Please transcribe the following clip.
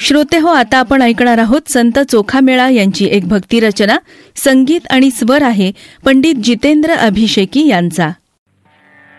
श्रोतेहो, आता आपण ऐकणार आहोत संत चोखामेळा यांची एक भक्तिरचना. संगीत आणि स्वर आहे पंडित जितेंद्र अभिषेकी यांचा.